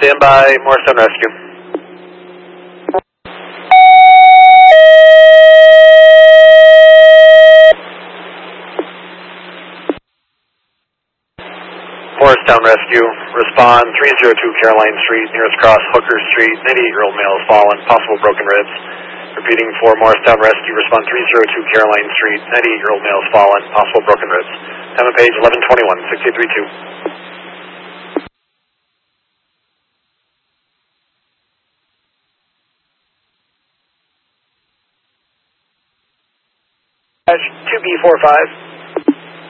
Stand by, Morristown Rescue. Morristown Rescue, respond 302 Caroline Street, nearest cross Hooker Street, 98-year-old male has fallen, possible broken ribs. Repeating for Morristown Rescue, respond 302 Caroline Street, 98-year-old male has fallen, possible broken ribs. Time of page 1121, 6832. Dash 2B45.